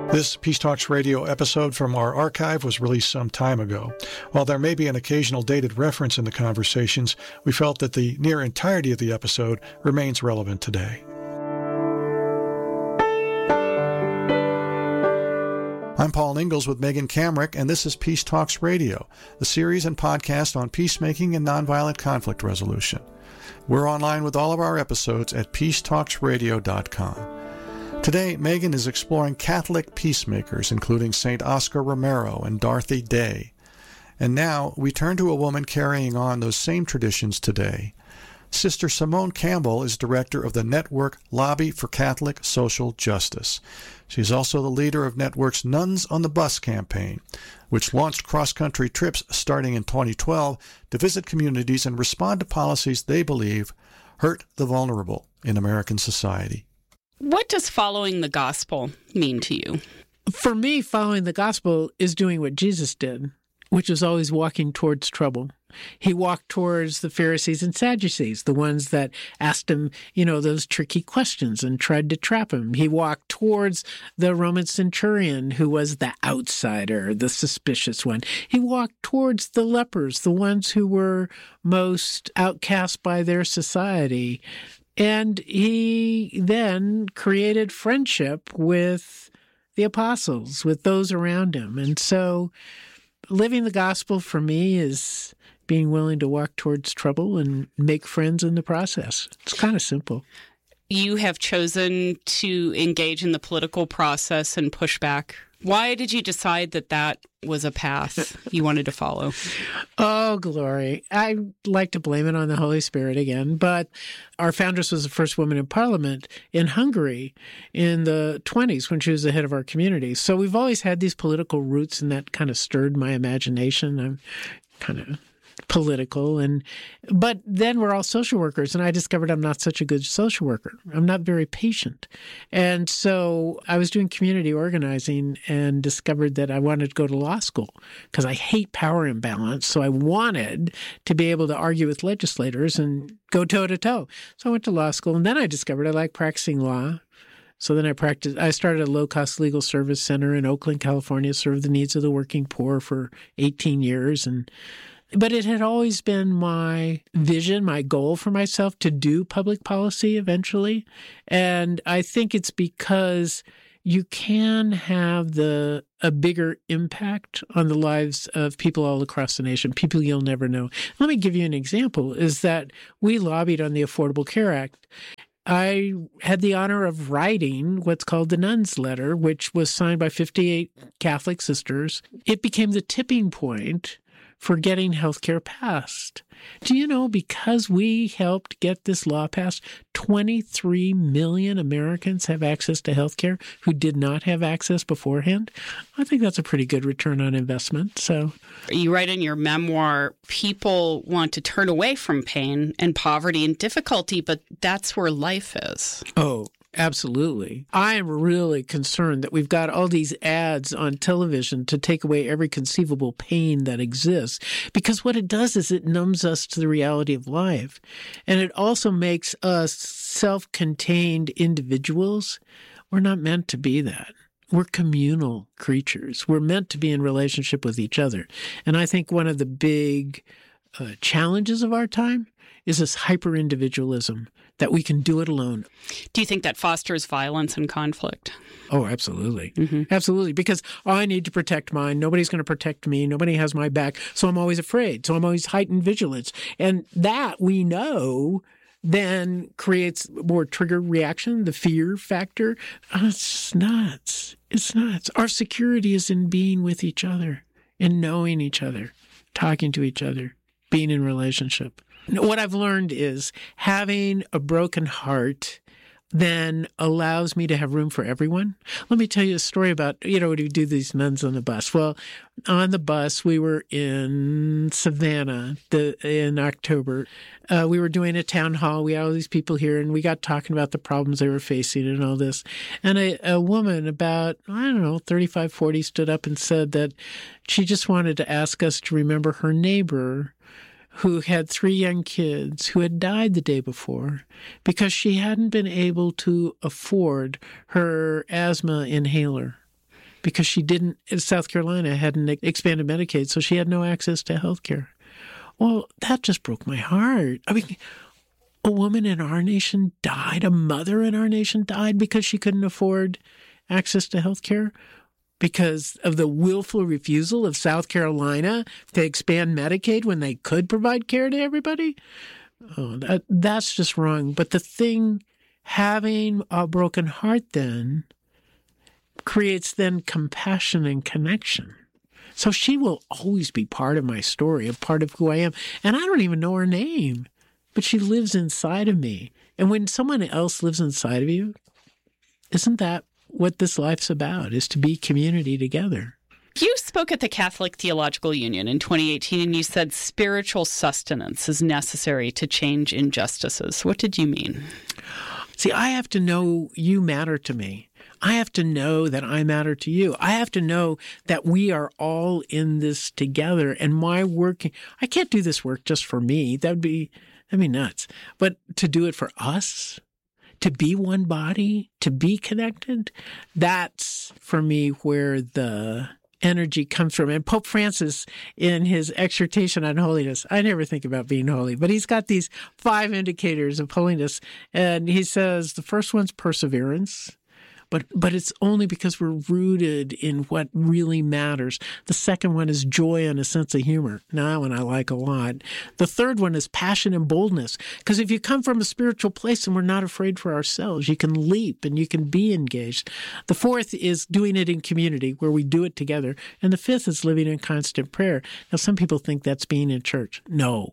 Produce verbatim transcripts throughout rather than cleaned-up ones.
This Peace Talks Radio episode from our archive was released some time ago. While there may be an occasional dated reference in the conversations, we felt that the near entirety of the episode remains relevant today. I'm Paul Ingalls with Megan Kamerick, and this is Peace Talks Radio, the series and podcast on peacemaking and nonviolent conflict resolution. We're online with all of our episodes at peace talks radio dot com. Today, Megan is exploring Catholic peacemakers, including Saint Oscar Romero and Dorothy Day. And now, we turn to a woman carrying on those same traditions today. Sister Simone Campbell is director of the network Lobby for Catholic Social Justice. She's also the leader of Network's Nuns on the Bus campaign, which launched cross-country trips starting in twenty twelve to visit communities and respond to policies they believe hurt the vulnerable in American society. What does following the gospel mean to you? For me, following the gospel is doing what Jesus did, which is always walking towards trouble. He walked towards the Pharisees and Sadducees, the ones that asked him, you know, those tricky questions and tried to trap him. He walked towards the Roman centurion, who was the outsider, the suspicious one. He walked towards the lepers, the ones who were most outcast by their society. And he then created friendship with the apostles, with those around him. And so living the gospel for me is being willing to walk towards trouble and make friends in the process. It's kind of simple. You have chosen to engage in the political process and push back. Why did you decide that that was a path you wanted to follow? Oh, glory. I like to blame it on the Holy Spirit again, but our foundress was the first woman in parliament in Hungary in the twenties when she was the head of our community. So we've always had these political roots, and that kind of stirred my imagination. I'm kind of political. And but then we're all social workers, and I discovered I'm not such a good social worker. I'm not very patient. And so I was doing community organizing and discovered that I wanted to go to law school because I hate power imbalance. So I wanted to be able to argue with legislators and go toe-to-toe. So I went to law school, and then I discovered I like practicing law. So then I practiced, I started a low-cost legal service center in Oakland, California, served the needs of the working poor for eighteen years. And But it had always been my vision, my goal for myself to do public policy eventually. And I think it's because you can have the a bigger impact on the lives of people all across the nation, people you'll never know. Let me give you an example, is that we lobbied on the Affordable Care Act. I had the honor of writing what's called the Nuns Letter, which was signed by fifty-eight Catholic sisters. It became the tipping point for getting health care passed. Do you know, because we helped get this law passed, twenty-three million Americans have access to health care who did not have access beforehand? I think that's a pretty good return on investment. So, you write in your memoir, people want to turn away from pain and poverty and difficulty, but that's where life is. Oh, absolutely. I am really concerned that we've got all these ads on television to take away every conceivable pain that exists, because what it does is it numbs us to the reality of life. And it also makes us self-contained individuals. We're not meant to be that. We're communal creatures. We're meant to be in relationship with each other. And I think one of the big uh, challenges of our time is this hyper-individualism, that we can do it alone. Do you think that fosters violence and conflict? Oh, absolutely. Mm-hmm. Absolutely. Because oh, I need to protect mine. Nobody's going to protect me. Nobody has my back. So I'm always afraid. So I'm always heightened vigilance. And that we know then creates more trigger reaction, the fear factor. Oh, it's nuts. It's nuts. Our security is in being with each other, in knowing each other, talking to each other, being in relationship. What I've learned is having a broken heart then allows me to have room for everyone. Let me tell you a story about, you know, when we do these nuns on the bus. Well, on the bus, we were in Savannah the, in October. Uh, we were doing a town hall. We had all these people here, and we got talking about the problems they were facing and all this. And a, a woman about, I don't know, thirty-five, forty stood up and said that she just wanted to ask us to remember her neighbor who had three young kids who had died the day before because she hadn't been able to afford her asthma inhaler. because she didn't, South Carolina hadn't expanded Medicaid, so she had no access to health care. Well, that just broke my heart. I mean, a woman in our nation died, a mother in our nation died because she couldn't afford access to health care because of the willful refusal of South Carolina to expand Medicaid when they could provide care to everybody. Oh, that, that's just wrong. But the thing, having a broken heart then creates then compassion and connection. So she will always be part of my story, a part of who I am. And I don't even know her name, but she lives inside of me. And when someone else lives inside of you, isn't that what this life's about, is to be community together? You spoke at the Catholic Theological Union in twenty eighteen, and you said spiritual sustenance is necessary to change injustices. What did you mean? See, I have to know you matter to me. I have to know that I matter to you. I have to know that we are all in this together. And my work, I can't do this work just for me. That would be, that'd be nuts. But to do it for us, to be one body, to be connected, that's for me where the energy comes from. And Pope Francis, in his exhortation on holiness, I never think about being holy, but he's got these five indicators of holiness. And he says the first one's perseverance. But but it's only because we're rooted in what really matters. The second one is joy and a sense of humor. Now, that one I like a lot. The third one is passion and boldness. Because if you come from a spiritual place and we're not afraid for ourselves, you can leap and you can be engaged. The fourth is doing it in community, where we do it together. And the fifth is living in constant prayer. Now, some people think that's being in church. No.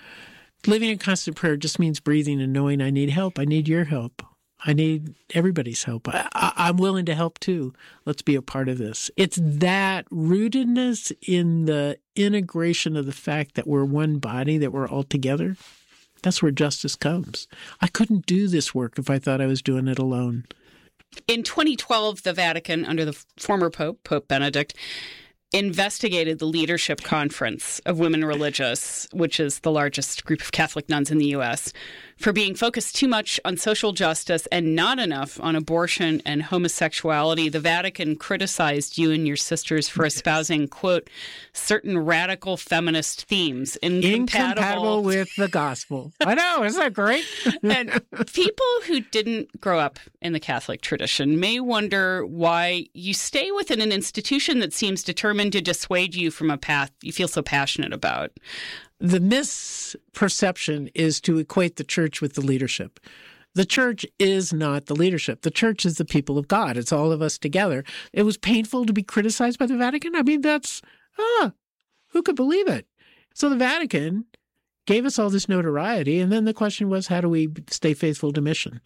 Living in constant prayer just means breathing and knowing I need help. I need your help. I need everybody's help. I, I, I'm willing to help too. Let's be a part of this. It's that rootedness in the integration of the fact that we're one body, that we're all together. That's where justice comes. I couldn't do this work if I thought I was doing it alone. In twenty twelve, the Vatican, under the former Pope, Pope Benedict, investigated the Leadership Conference of Women Religious, which is the largest group of Catholic nuns in the U S, for being focused too much on social justice and not enough on abortion and homosexuality. The Vatican criticized you and your sisters for espousing, quote, certain radical feminist themes incompatible, incompatible with the gospel. I know, isn't that great? And people who didn't grow up in the Catholic tradition may wonder why you stay within an institution that seems determined to dissuade you from a path you feel so passionate about. The misperception is to equate the church with the leadership. The church is not the leadership. The church is the people of God. It's all of us together. It was painful to be criticized by the Vatican. I mean, that's, ah, who could believe it? So the Vatican gave us all this notoriety, and then the question was, how do we stay faithful to mission?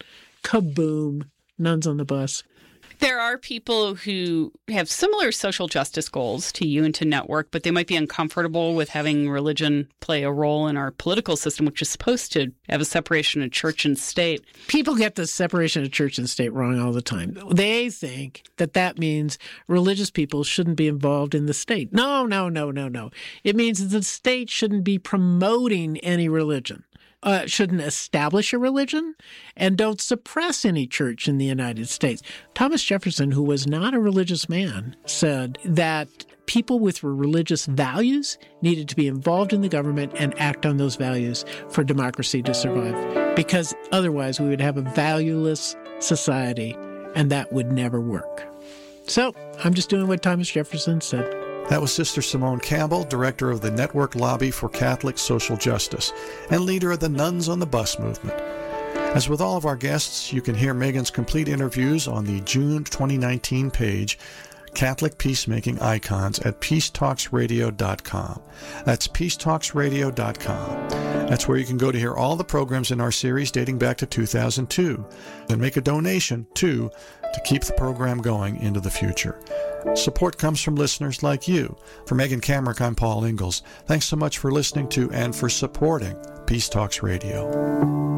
Kaboom, nuns on the bus. There are people who have similar social justice goals to you and to Network, but they might be uncomfortable with having religion play a role in our political system, which is supposed to have a separation of church and state. People get the separation of church and state wrong all the time. They think that that means religious people shouldn't be involved in the state. No, no, no, no, no. It means that the state shouldn't be promoting any religion. Uh, shouldn't establish a religion, and don't suppress any church in the United States. Thomas Jefferson, who was not a religious man, said that people with religious values needed to be involved in the government and act on those values for democracy to survive, because otherwise we would have a valueless society, and that would never work. So I'm just doing what Thomas Jefferson said. That was Sister Simone Campbell, director of the Network Lobby for Catholic Social Justice and leader of the Nuns on the Bus movement. As with all of our guests, you can hear Megan's complete interviews on the June twenty nineteen page, Catholic Peacemaking Icons, at peace talks radio dot com. That's peace talks radio dot com. That's where you can go to hear all the programs in our series dating back to two thousand two and make a donation, too, to keep the program going into the future. Support comes from listeners like you. For Megan Kamerick, I'm Paul Ingalls. Thanks so much for listening to and for supporting Peace Talks Radio.